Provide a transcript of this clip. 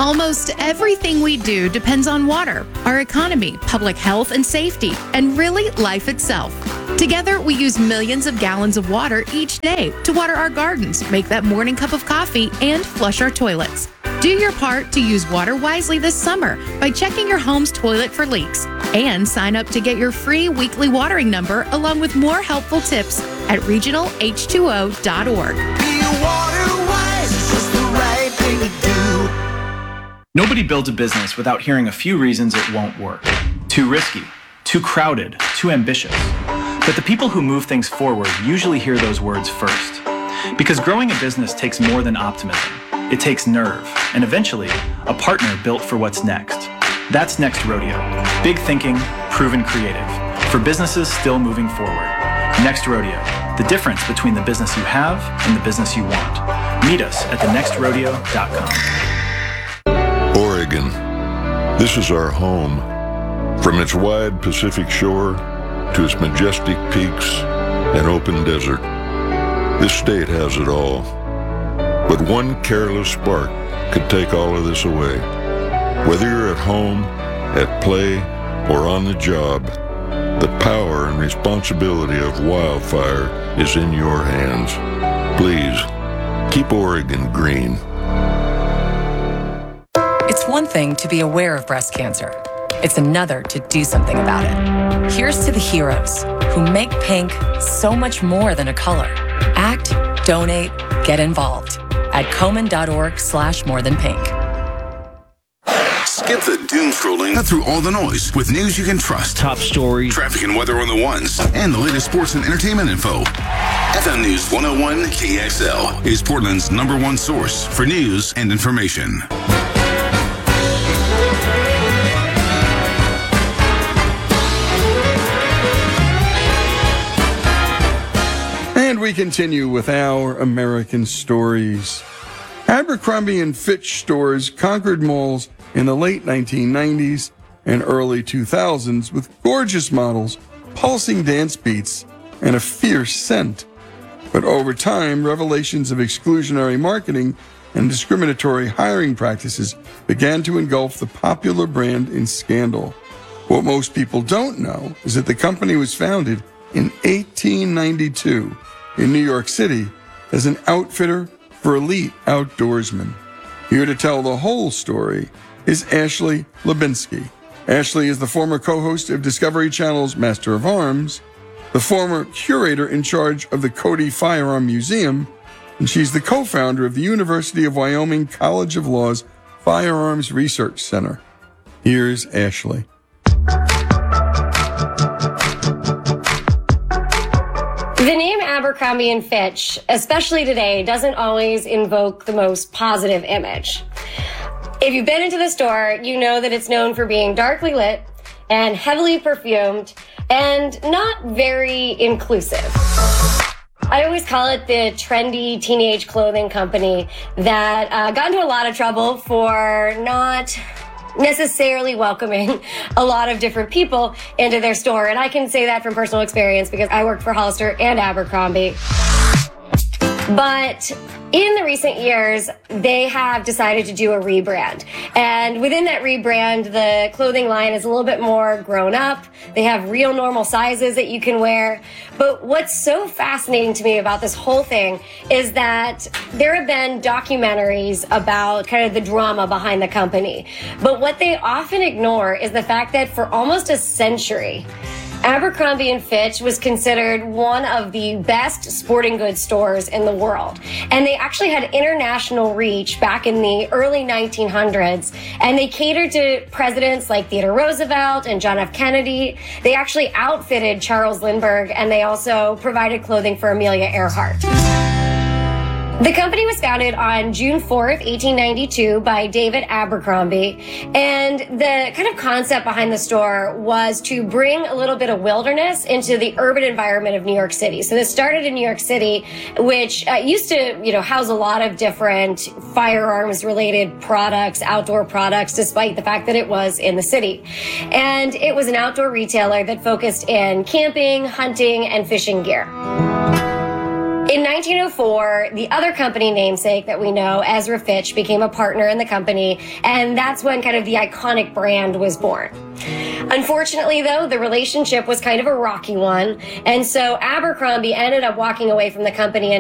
Almost everything we do depends on water, our economy, public health and safety, and really life itself. Together, we use millions of gallons of water each day to water our gardens, make that morning cup of coffee, and flush our toilets. Do your part to use water wisely this summer by checking your home's toilet for leaks. And sign up to get your free weekly watering number along with more helpful tips at regionalh2o.org. Nobody builds a business without hearing a few reasons it won't work. Too risky, too crowded, too ambitious. But the people who move things forward usually hear those words first. Because growing a business takes more than optimism. It takes nerve, and eventually, a partner built for what's next. That's Next Rodeo. Big thinking, proven creative. For businesses still moving forward. Next Rodeo. The difference between the business you have and the business you want. Meet us at thenextrodeo.com. Oregon. This is our home. From its wide Pacific shore to its majestic peaks and open desert, this state has it all. But one careless spark could take all of this away. Whether you're at home, at play, or on the job, the power and responsibility of wildfire is in your hands. Please, keep Oregon green. It's one thing to be aware of breast cancer. It's another to do something about it. Here's to the heroes who make pink so much more than a color. Act, donate, get involved at komen.org/morethanpink. Skip the doom scrolling. Cut through all the noise with news you can trust. Top stories. Traffic and weather on the ones. And the latest sports and entertainment info. FM News 101 KXL is Portland's #1 source for news and information. And we continue with our American stories. Abercrombie & Fitch stores conquered malls in the late 1990s and early 2000s with gorgeous models, pulsing dance beats, and a fierce scent. But over time, revelations of exclusionary marketing and discriminatory hiring practices began to engulf the popular brand in scandal. What most people don't know is that the company was founded in 1892 in New York City as an outfitter for elite outdoorsmen. Here to tell the whole story is Ashley Lubinsky. Ashley is the former co-host of Discovery Channel's Master of Arms, the former curator in charge of the Cody Firearm Museum, and she's the co-founder of the University of Wyoming College of Law's Firearms Research Center. Here's Ashley. The name Abercrombie & Fitch, especially today, doesn't always invoke the most positive image. If you've been into the store, you know that it's known for being darkly lit and heavily perfumed and not very inclusive. I always call it the trendy teenage clothing company that got into a lot of trouble for not necessarily welcoming a lot of different people into their store. And I can say that from personal experience because I worked for Hollister and Abercrombie. But in the recent years, they have decided to do a rebrand. And within that rebrand, the clothing line is a little bit more grown up. They have real normal sizes that you can wear. But what's so fascinating to me about this whole thing is that there have been documentaries about kind of the drama behind the company. But what they often ignore is the fact that for almost a century, Abercrombie & Fitch was considered one of the best sporting goods stores in the world. And they actually had international reach back in the early 1900s. And they catered to presidents like Theodore Roosevelt and John F. Kennedy. They actually outfitted Charles Lindbergh, and they also provided clothing for Amelia Earhart. The company was founded on June 4th, 1892 by David Abercrombie. And the kind of concept behind the store was to bring a little bit of wilderness into the urban environment of New York City. So this started in New York City, which used to, house a lot of different firearms related products, outdoor products, despite the fact that it was in the city. And it was an outdoor retailer that focused in camping, hunting, and fishing gear. In 1904, the other company namesake that we know, Ezra Fitch, became a partner in the company, and that's when kind of the iconic brand was born. Unfortunately, though, the relationship was kind of a rocky one, and so Abercrombie ended up walking away from the company